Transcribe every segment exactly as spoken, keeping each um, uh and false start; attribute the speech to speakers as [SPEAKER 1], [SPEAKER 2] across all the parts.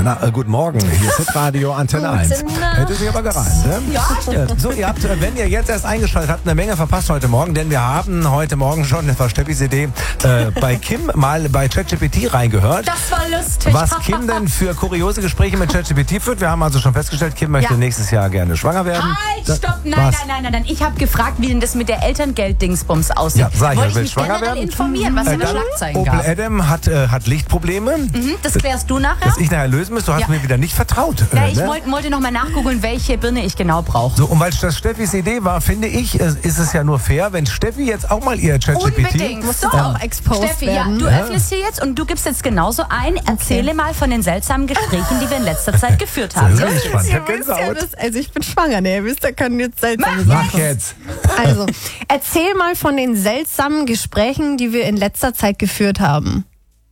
[SPEAKER 1] Na, äh, guten Morgen, hier ist Hitradio Antenne eins. Hätte sich aber gereimt, ne?
[SPEAKER 2] Ja, stimmt.
[SPEAKER 1] So, ihr habt, wenn ihr jetzt erst eingeschaltet habt, eine Menge verpasst heute Morgen, denn wir haben heute Morgen schon, das war Steppis Idee, äh, bei Kim mal bei ChatGPT reingehört.
[SPEAKER 2] Das war lustig.
[SPEAKER 1] Was Kim denn für kuriose Gespräche mit ChatGPT führt. Wir haben also schon festgestellt, Kim möchte
[SPEAKER 2] Ja.
[SPEAKER 1] nächstes Jahr gerne schwanger werden.
[SPEAKER 2] Halt,
[SPEAKER 1] Da-
[SPEAKER 2] stopp, nein,
[SPEAKER 1] was?
[SPEAKER 2] nein, nein, nein, nein. Ich habe gefragt, wie denn das mit der Elterngeld-Dingsbums aussieht.
[SPEAKER 1] Ja, sag ich,
[SPEAKER 2] Wollte
[SPEAKER 1] er will
[SPEAKER 2] mich
[SPEAKER 1] schwanger
[SPEAKER 2] generell
[SPEAKER 1] werden?
[SPEAKER 2] informieren, was
[SPEAKER 1] Äh,
[SPEAKER 2] für
[SPEAKER 1] dann
[SPEAKER 2] Schlagzeilen
[SPEAKER 1] Opel
[SPEAKER 2] gab.
[SPEAKER 1] Adam hat, äh, hat Lichtprobleme.
[SPEAKER 2] Mhm, das klärst du nachher?
[SPEAKER 1] Dass ich nachher lösen muss, du hast
[SPEAKER 2] Ja.
[SPEAKER 1] mir wieder nicht vertraut. äh,
[SPEAKER 2] Ja, ich
[SPEAKER 1] ne?
[SPEAKER 2] wollte wollte noch mal nachgoogeln, welche Birne ich genau brauche.
[SPEAKER 1] So, und weil das Steffis Idee war, finde ich, äh, ist es ja nur fair, wenn Steffi jetzt auch mal ihr ChatGPT...
[SPEAKER 2] Unbedingt.
[SPEAKER 3] Muss
[SPEAKER 2] So,
[SPEAKER 3] das auch exposed
[SPEAKER 2] Steffi, ja,
[SPEAKER 3] werden?
[SPEAKER 2] du
[SPEAKER 1] Ja.
[SPEAKER 2] öffnest hier jetzt und du gibst jetzt genauso ein. Erzähle mal von den seltsamen Gesprächen, die wir in letzter Zeit geführt haben.
[SPEAKER 1] Das ist spannend. Ich
[SPEAKER 3] Ihr
[SPEAKER 1] hab
[SPEAKER 3] wisst ja,
[SPEAKER 1] Gänsehaut.
[SPEAKER 3] das, also ich bin schwanger, ne? Ihr wisst, da können jetzt seltsame
[SPEAKER 1] Mach
[SPEAKER 3] Sachen.
[SPEAKER 1] jetzt.
[SPEAKER 3] Also, erzähl mal von den seltsamen Gesprächen, die wir in letzter Zeit geführt haben.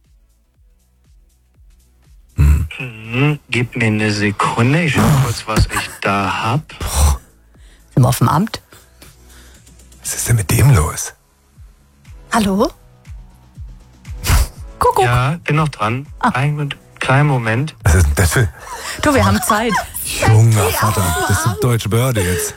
[SPEAKER 4] Hm, gib mir eine Sekunde, ich schau kurz, was ich da hab.
[SPEAKER 2] Sind wir auf dem Amt?
[SPEAKER 1] Was ist denn mit dem los?
[SPEAKER 3] Hallo? Kuckuck.
[SPEAKER 4] Ja, bin noch dran. Einen kleinen Moment.
[SPEAKER 1] Was ist denn das für...
[SPEAKER 2] Du, wir haben Zeit.
[SPEAKER 1] Junger Vater, das ist eine deutsche Behörde jetzt.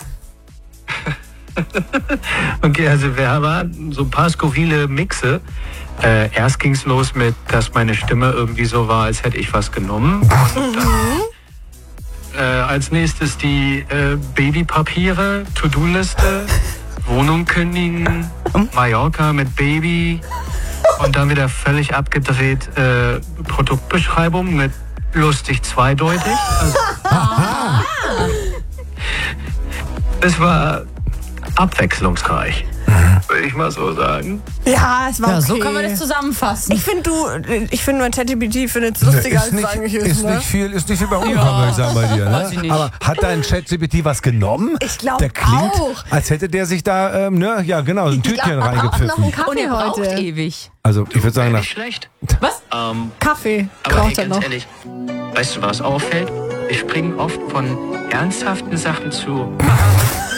[SPEAKER 4] Okay, also wir haben so ein paar skurrile Mixe. Äh, erst ging's los mit, dass meine Stimme irgendwie so war, als hätte ich was genommen. Und dann, äh, als nächstes die äh, Babypapiere, To-Do-Liste, Wohnung kündigen, Mallorca mit Baby und dann wieder völlig abgedreht äh, Produktbeschreibung mit lustig zweideutig. Also, es war abwechslungsreich, würde ich mal so sagen.
[SPEAKER 3] Ja, es war
[SPEAKER 2] Ja,
[SPEAKER 3] okay.
[SPEAKER 2] so kann man das zusammenfassen.
[SPEAKER 3] Ich finde, du, ich finde, mein ChatGPT findet es lustiger,
[SPEAKER 1] ist
[SPEAKER 3] als
[SPEAKER 1] nicht,
[SPEAKER 3] es eigentlich ist,
[SPEAKER 1] ist,
[SPEAKER 3] ne?
[SPEAKER 1] nicht viel, ist nicht viel bei umgekommen, würde ich sagen, bei dir.
[SPEAKER 2] weiß ich
[SPEAKER 1] Ne?
[SPEAKER 2] nicht.
[SPEAKER 1] Aber hat dein ChatGPT was genommen?
[SPEAKER 3] Ich glaub
[SPEAKER 1] Der klingt,
[SPEAKER 3] auch.
[SPEAKER 1] als hätte der sich da, ähm, ne, ja genau, ein Tütchen
[SPEAKER 3] glaub, er braucht noch
[SPEAKER 1] reingepfiffen.
[SPEAKER 3] einen Kaffee
[SPEAKER 2] Und er braucht
[SPEAKER 3] heute.
[SPEAKER 2] ewig.
[SPEAKER 1] Also ich würde sagen, nach
[SPEAKER 4] Nicht schlecht.
[SPEAKER 2] Was?
[SPEAKER 4] Ähm,
[SPEAKER 3] Kaffee
[SPEAKER 4] aber ey,
[SPEAKER 3] braucht er
[SPEAKER 4] ganz
[SPEAKER 3] noch.
[SPEAKER 4] ehrlich, weißt du, was auffällt? Ich springe oft von ernsthaften Sachen zu